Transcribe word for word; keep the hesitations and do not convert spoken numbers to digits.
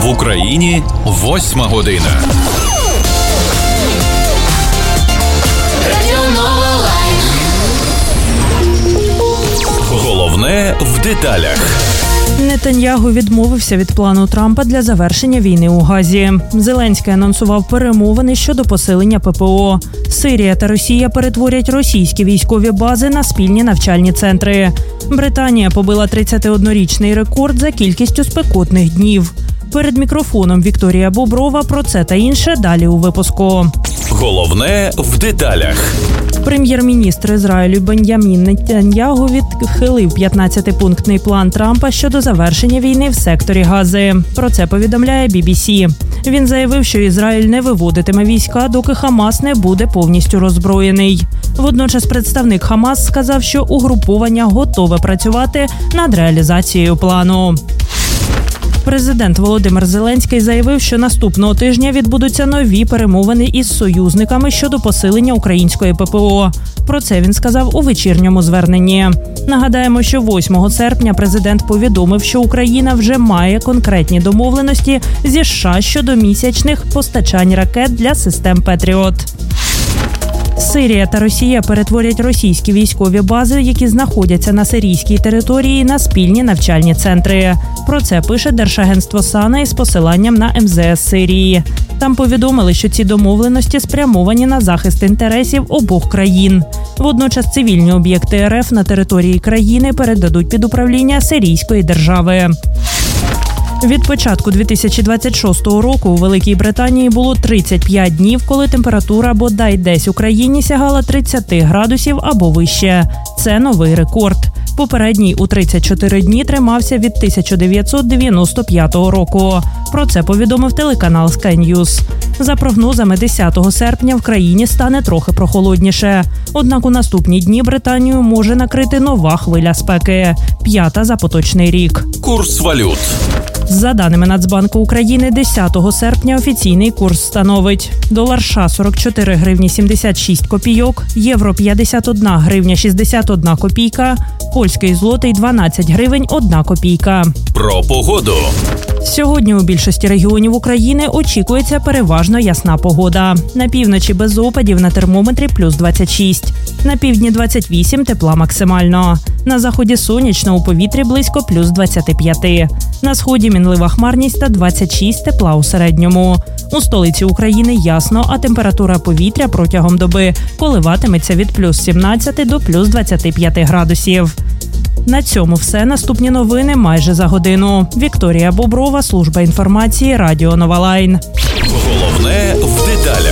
В Україні восьма година. Головне в деталях. Нетаньягу відмовився від плану Трампа для завершення війни у Газі. Зеленський анонсував перемовини щодо посилення ППО. Сирія та Росія перетворять російські військові бази на спільні навчальні центри. Британія побила тридцятиоднорічний рекорд за кількістю спекотних днів. Перед мікрофоном Вікторія Боброва про це та інше далі у випуску. Головне в деталях. Прем'єр-міністр Ізраїлю Бен'ямін Нетаньягу відхилив п'ятнадцятипунктний план Трампа щодо завершення війни в секторі Гази. Про це повідомляє бі бі сі. Він заявив, що Ізраїль не виводитиме війська, доки Хамас не буде повністю роззброєний. Водночас представник Хамас сказав, що угруповання готове працювати над реалізацією плану. Президент Володимир Зеленський заявив, що наступного тижня відбудуться нові перемовини із союзниками щодо посилення української ППО. Про це він сказав у вечірньому зверненні. Нагадаємо, що восьмого серпня президент повідомив, що Україна вже має конкретні домовленості зі США щодо місячних постачань ракет для систем «Петріот». Сирія та Росія перетворять російські військові бази, які знаходяться на сирійській території, на спільні навчальні центри. Про це пише Держагентство САНА із посиланням на ем зе ес Сирії. Там повідомили, що ці домовленості спрямовані на захист інтересів обох країн. Водночас цивільні об'єкти ер еф на території країни передадуть під управління Сирійської держави. Від початку дві тисячі двадцять шостого року у Великій Британії було тридцять п'ять днів, коли температура бодай десь у країні сягала тридцять градусів або вище. Це новий рекорд. Попередній у тридцять чотири дні тримався від тисяча дев'ятсот дев'яносто п'ятого року. Про це повідомив телеканал Sky News. За прогнозами, десятого серпня в країні стане трохи прохолодніше. Однак у наступні дні Британію може накрити нова хвиля спеки. П'ята за поточний рік. Курс валют. За даними Нацбанку України, десятого серпня офіційний курс становить: долар США – сорок чотири гривні сімдесят шість копійок, євро – п'ятдесят одна гривня шістдесят одна копійка, польський злотий – дванадцять гривень одна копійка. Про погоду. Сьогодні у більшості регіонів України очікується переважно ясна погода. На півночі без опадів, на термометрі плюс двадцять шість. На півдні двадцять вісім, тепла максимально. На заході сонячно, у повітрі близько плюс двадцять п'ять. На сході мінлива хмарність та двадцять шість, тепла у середньому. У столиці України ясно, а температура повітря протягом доби коливатиметься від плюс сімнадцяти до плюс двадцяти п'яти градусів. На цьому все. Наступні новини майже за годину. Вікторія Боброва, служба інформації, Радіо Нова Лайн. Головне в деталях.